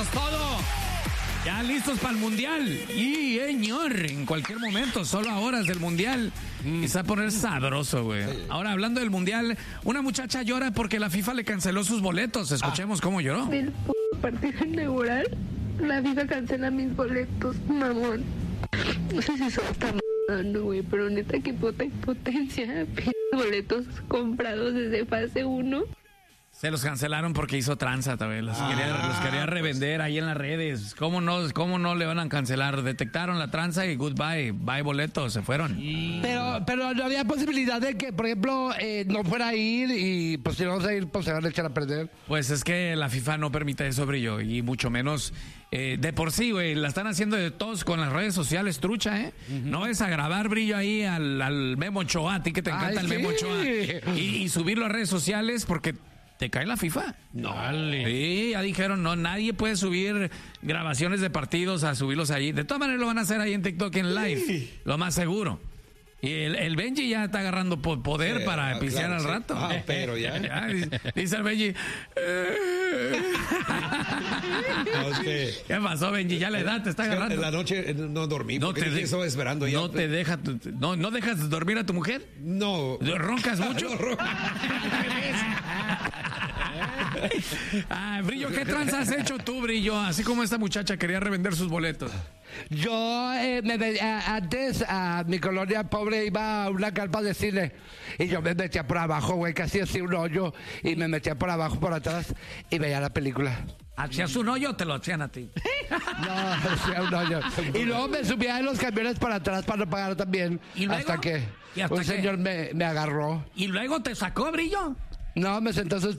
es todo. Ya listos para el Mundial. Y, señor, en cualquier momento, solo a horas del Mundial. Y se va a poner sabroso, güey. Ahora, hablando del Mundial, una muchacha llora porque la FIFA le canceló sus boletos. Escuchemos cómo lloró. Del partido inaugural, la FIFA cancela mis boletos, mamón. No sé si eso está mamando, güey, pero neta, qué puta impotencia. Boletos comprados desde fase 1. Se los cancelaron porque hizo tranza también. Los quería revender ahí en las redes. ¿Cómo no le van a cancelar? Detectaron la tranza y goodbye. Bye boletos, se fueron. Pero no había posibilidad de que, por ejemplo, no fuera a ir y pues si no vas a ir, pues se van a echar a perder. Pues es que la FIFA no permite eso, Brillo. Y mucho menos de por sí, güey. La están haciendo de todos con las redes sociales, trucha, ¿eh? No es a grabar, Brillo, ahí al Memo Ochoa. A ti que te encanta el Memo Ochoa. Y subirlo a redes sociales porque te cae la FIFA. No. Sí, ya dijeron, no, nadie puede subir grabaciones de partidos a subirlos ahí. De todas maneras lo van a hacer ahí en TikTok en live, lo más seguro. Y el Benji ya está agarrando poder para pisear al rato. Pero ya. Dice el Benji. No, es que, ¿Qué pasó, Benji? Ya la edad te está agarrando. en la noche no dormí. No Porque estaba esperando ya. No te deja, no dejas dormir a tu mujer. No. ¿Roncas mucho? No, ronco. Brillo, ¿qué tranza has hecho tú, Brillo? Así como esta muchacha quería revender sus boletos. Yo antes a mi colonia pobre iba a una carpa de cine y yo me metía por abajo, güey, casi así un hoyo y me metía por abajo, por atrás y veía la película. ¿Hacías un hoyo o te lo hacían a ti? No, hacía un hoyo. Y luego me subía en los camiones para atrás para no pagar también. ¿Y luego? Hasta que ¿Y hasta un qué? señor me agarró. ¿Y luego te sacó, Brillo? No, me sentó a su